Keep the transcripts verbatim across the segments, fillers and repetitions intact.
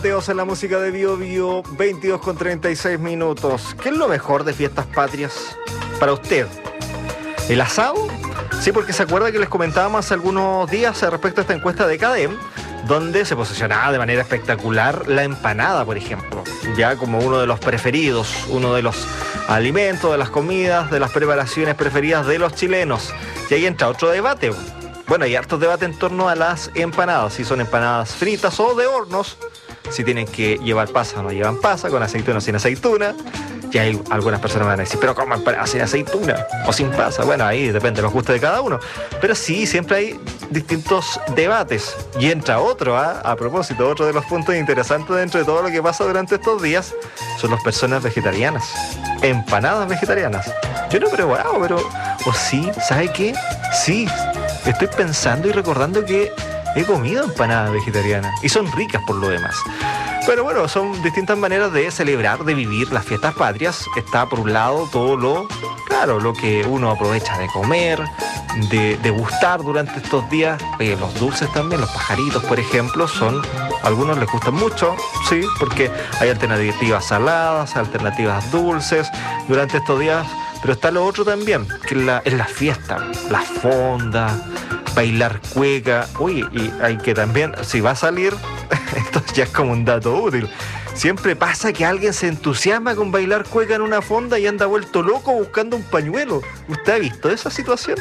Teos en la música de Bio Bio, veintidós con treinta y seis minutos. ¿Qué es lo mejor de fiestas patrias para usted? ¿El asado? Sí, porque se acuerda que les comentábamos hace algunos días respecto a esta encuesta de Cadem, donde se posicionaba de manera espectacular la empanada, por ejemplo, ya como uno de los preferidos, uno de los alimentos, de las comidas, de las preparaciones preferidas de los chilenos. Y ahí entra otro debate. Bueno, hay hartos debates en torno a las empanadas, si son empanadas fritas o de hornos, si tienen que llevar pasa o no llevan pasa, con aceituna o sin aceituna. Y hay algunas personas van a decir, pero ¿cómo empanadas sin aceituna o sin pasa? Bueno, ahí depende de los gustos de cada uno. Pero sí, siempre hay distintos debates. Y entra otro, ¿eh? A propósito, otro de los puntos interesantes dentro de todo lo que pasa durante estos días son las personas vegetarianas. Empanadas vegetarianas. Yo no he probado, pero... O sí, ¿sabe qué? Sí, estoy pensando y recordando que he comido empanadas vegetarianas. Y son ricas por lo demás. Pero bueno, son distintas maneras de celebrar, de vivir las fiestas patrias. Está por un lado todo lo, claro, lo que uno aprovecha de comer, de degustar durante estos días. Oye, los dulces también, los pajaritos, por ejemplo, son, a algunos les gustan mucho, sí, porque hay alternativas saladas, alternativas dulces durante estos días. Pero está lo otro también, que es la, es la fiesta, la fonda, bailar cueca. Uy, y hay que también, si va a salir, esto ya es como un dato útil, siempre pasa que alguien se entusiasma con bailar cueca en una fonda y anda vuelto loco buscando un pañuelo. ¿Usted ha visto esa situación?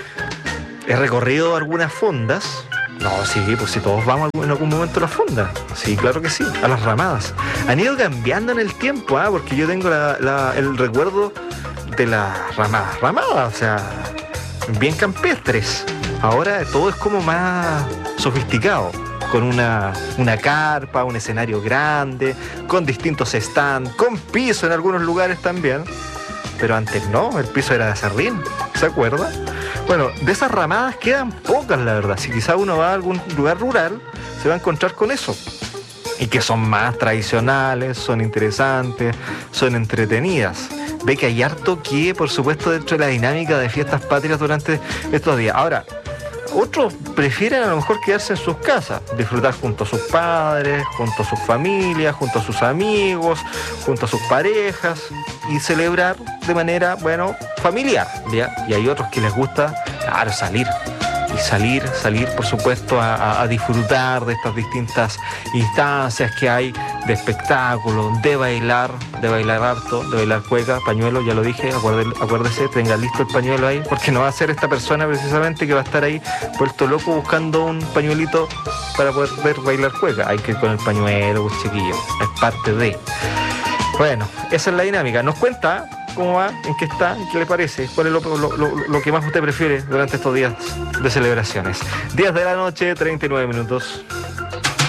He recorrido algunas fondas. No, sí, pues si todos vamos en algún momento a la fonda. Sí, claro que sí, a las ramadas. Han ido cambiando en el tiempo, ¿eh? Porque yo tengo la, la, el recuerdo de las ramadas, ramadas, o sea, bien campestres. Ahora todo es como más sofisticado, con una, una carpa, un escenario grande, con distintos stands, con piso en algunos lugares también. Pero antes no, el piso era de acerrín, ¿se acuerda? Bueno, de esas ramadas quedan pocas, la verdad. Si quizá uno va a algún lugar rural, se va a encontrar con eso. Y que son más tradicionales, son interesantes, son entretenidas. Ve que hay harto que, por supuesto, dentro de la dinámica de fiestas patrias durante estos días. Ahora, otros prefieren a lo mejor quedarse en sus casas, disfrutar junto a sus padres, junto a sus familias, junto a sus amigos, junto a sus parejas y celebrar de manera, bueno, familiar, ¿ya? Y hay otros que les gusta, claro, salir. Y salir, salir por supuesto a, a, a disfrutar de estas distintas instancias que hay de espectáculo, de bailar, de bailar harto, de bailar cueca, pañuelo, ya lo dije, acuérdese, acuérdese, tenga listo el pañuelo ahí, porque no va a ser esta persona precisamente que va a estar ahí vuelto loco buscando un pañuelito para poder bailar cueca. Hay que ir con el pañuelo, pues, chiquillo, es parte de... Bueno, esa es la dinámica. Nos cuenta cómo va, en qué está, qué le parece, cuál es lo, lo, lo, lo que más usted prefiere durante estos días de celebraciones. diez de la noche, treinta y nueve minutos.